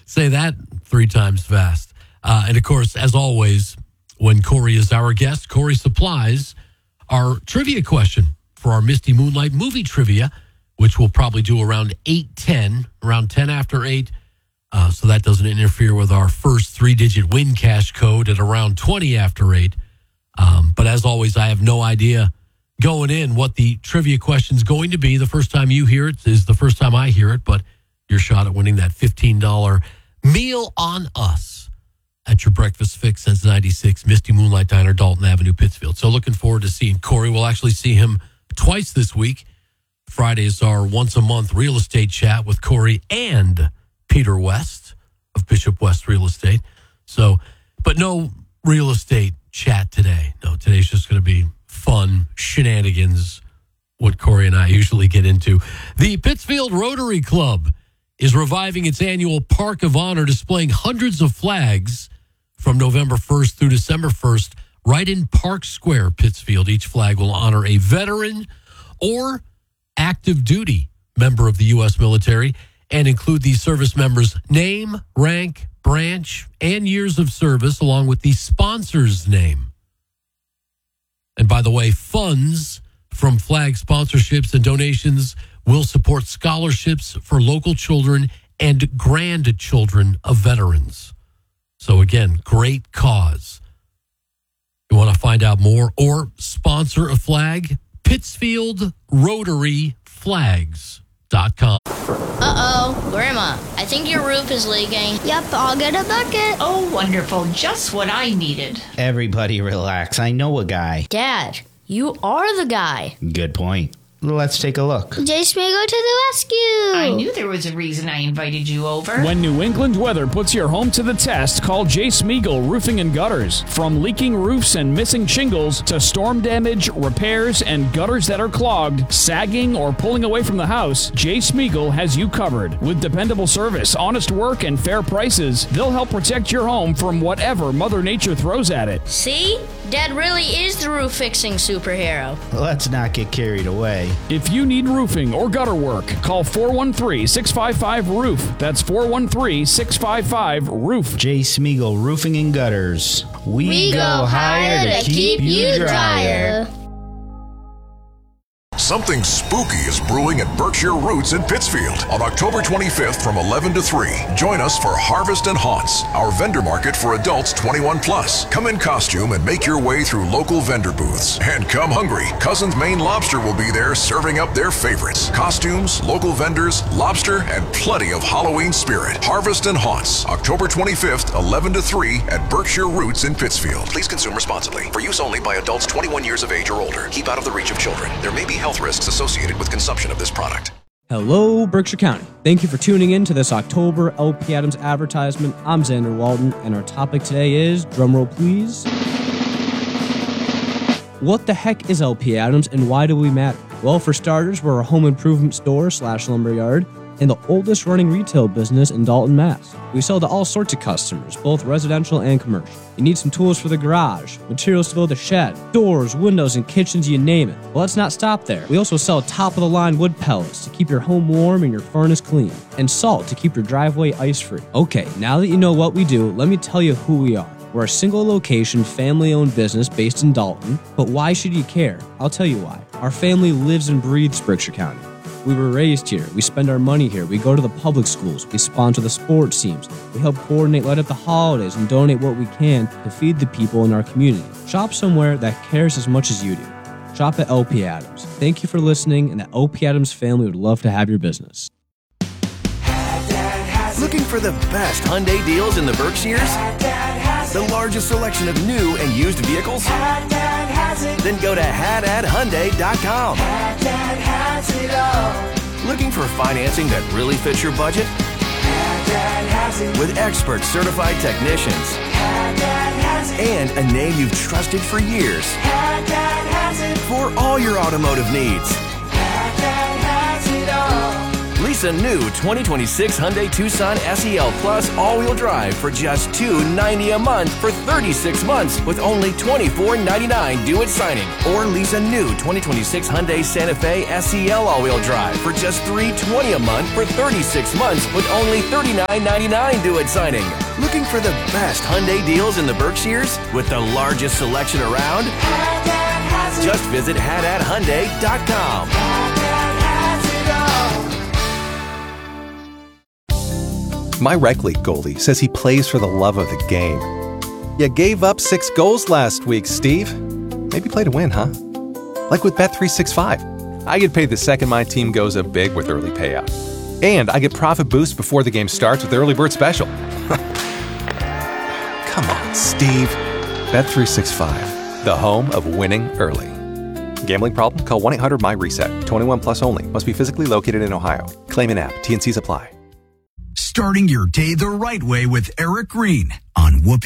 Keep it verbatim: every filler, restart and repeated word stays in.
Say that three times fast. Uh, and, of course, as always, when Corey is our guest, Corey supplies our trivia question for our Misty Moonlight movie trivia, which we'll probably do around eight ten, around ten after eight. Uh, so that doesn't interfere with our first three-digit win cash code at around twenty after eight. Um, but as always, I have no idea going in what the trivia question is going to be. The first time you hear it is the first time I hear it, but your shot at winning that fifteen dollars meal on us at your breakfast fix since ninety-six, Misty Moonlight Diner, Dalton Avenue, Pittsfield. So looking forward to seeing Corey. We'll actually see him twice this week. Friday is our once-a-month real estate chat with Corey and Peter West of Bishop West Real Estate. So, but no real estate chat today. No, today's just going to be fun shenanigans, what Corey and I usually get into. The Pittsfield Rotary Club is reviving its annual Park of Honor, displaying hundreds of flags from November first through December first, right in Park Square, Pittsfield. Each flag will honor a veteran or active duty member of the U S military and include the service member's name, rank, branch, and years of service, along with the sponsor's name. And by the way, funds from flag sponsorships and donations will support scholarships for local children and grandchildren of veterans. So again, great cause. You want to find out more or sponsor a flag? Pittsfield Rotary Flags dot com. Uh-oh, Grandma, I think your roof is leaking. Yep, I'll get a bucket. Oh, wonderful. Just what I needed. Everybody relax. I know a guy. Dad, you are the guy. Good point. Let's take a look. Jay Smigo to the rescue. I knew there was a reason I invited you over. When New England weather puts your home to the test, call Jay Smeagol Roofing and Gutters. From leaking roofs and missing shingles to storm damage, repairs, and gutters that are clogged, sagging, or pulling away from the house, Jay Smeagol has you covered. With dependable service, honest work, and fair prices, they'll help protect your home from whatever Mother Nature throws at it. See? Dad really is the roof-fixing superhero. Let's not get carried away. If you need roofing or gutter work, call four one three, six five five, roof. That's four one three, six five five, roof. Jay Smeagol Roofing and Gutters. We, We go, go higher to keep you drier. Something spooky is brewing at Berkshire Roots in Pittsfield on October twenty-fifth from eleven to three. Join us for Harvest and Haunts, our vendor market for adults twenty-one plus. Come in costume and make your way through local vendor booths. And come hungry. Cousin's Maine Lobster will be there serving up their favorites. Costumes, local vendors, lobster, and plenty of Halloween spirit. Harvest and Haunts, October twenty-fifth, eleven to three at Berkshire Roots in Pittsfield. Please consume responsibly. For use only by adults twenty-one years of age or older. Keep out of the reach of children. There may be health risks associated with consumption of this product. Hello, Berkshire County. Thank you for tuning in to this October L P Adams advertisement. I'm Xander Walden, and our topic today is, drumroll please, what the heck is L P Adams and why do we matter? Well, for starters, we're a home improvement store slash lumberyard and the oldest running retail business in Dalton, Mass. We sell to all sorts of customers, both residential and commercial. You need some tools for the garage, materials to build a shed, doors, windows, and kitchens, you name it. Well, let's not stop there. We also sell top-of-the-line wood pellets to keep your home warm and your furnace clean, and salt to keep your driveway ice-free. Okay, now that you know what we do, let me tell you who we are. We're a single-location, family-owned business based in Dalton, but why should you care? I'll tell you why. Our family lives and breathes Berkshire County. We were raised here. We spend our money here. We go to the public schools. We sponsor the sports teams. We help coordinate light up the holidays and donate what we can to feed the people in our community. Shop somewhere that cares as much as you do. Shop at L P Adams. Thank you for listening, and the L P Adams family would love to have your business. Looking for the best Hyundai deals in the Berkshires? The largest selection of new and used vehicles? Then go to Haddad Hyundai dot com. Looking for financing that really fits your budget? With expert certified technicians and a name you've trusted for years. For all your automotive needs. Lease a new twenty twenty-six Hyundai Tucson S E L Plus all-wheel drive for just two hundred ninety dollars a month for thirty-six months with only twenty-four ninety-nine due at signing. Or lease a new twenty twenty-six Hyundai Santa Fe S E L all-wheel drive for just three hundred twenty dollars a month for thirty-six months with only thirty-nine ninety-nine due at signing. Looking for the best Hyundai deals in the Berkshires with the largest selection around? Just visit Haddad Hyundai dot com. My rec league goalie says he plays for the love of the game. You gave up six goals last week, Steve. Maybe play to win, huh? Like with Bet three sixty-five. I get paid the second my team goes up big with early payout. And I get profit boost before the game starts with Early Bird Special. Come on, Steve. Bet three sixty-five, the home of winning early. Gambling problem? Call one eight hundred my reset. twenty-one plus only. Must be physically located in Ohio. Claim in app. T and C's apply. Starting your day the right way with Eric Green on Whoopee.